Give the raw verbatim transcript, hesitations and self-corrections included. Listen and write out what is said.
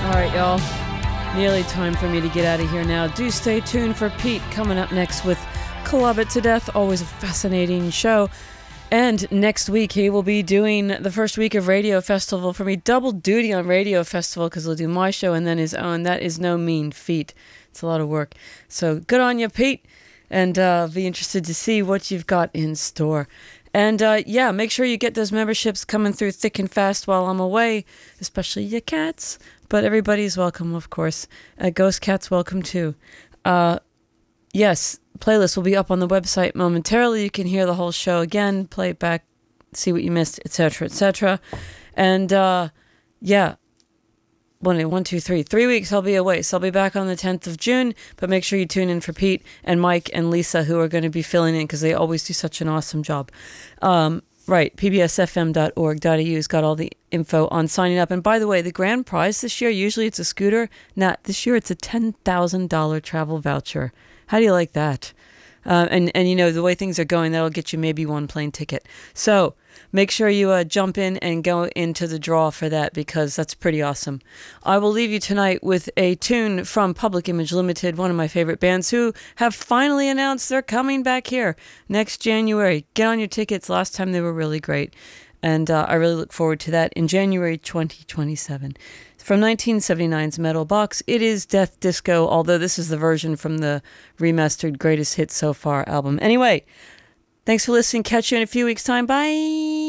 right, y'all. Nearly time for me to get out of here now. Do stay tuned for Pete coming up next with Club It to Death. Always a fascinating show. And next week, he will be doing the first week of Radio Festival for me. Double duty on Radio Festival because he'll do my show and then his own. That is no mean feat. It's a lot of work. So good on you, Pete. And uh, be interested to see what you've got in store. And uh, yeah, make sure you get those memberships coming through thick and fast while I'm away, especially your cats. But everybody's welcome, of course. Uh, Ghost Cats, welcome too. Uh, yes, playlist will be up on the website momentarily. You can hear the whole show again, play it back, see what you missed, et cetera, et cetera. And uh, yeah, one, one, two, three. Three weeks I'll be away. So I'll be back on the tenth of June. But make sure you tune in for Pete and Mike and Lisa, who are going to be filling in because they always do such an awesome job. Um, right, p b s f m dot org dot e u has got all the info on signing up. And by the way, the grand prize this year, usually it's a scooter. Not this year, it's a ten thousand dollars travel voucher. How do you like that? Uh, and, and, you know, the way things are going, that'll get you maybe one plane ticket. So make sure you uh, jump in and go into the draw for that because that's pretty awesome. I will leave you tonight with a tune from Public Image Limited, one of my favorite bands who have finally announced they're coming back here next January. Get on your tickets. Last time they were really great. And uh, I really look forward to that in January twenty twenty-seven. From nineteen seventy-nine's Metal Box, it is Death Disco, although this is the version from the remastered Greatest Hits So Far album. Anyway, thanks for listening. Catch you in a few weeks' time. Bye!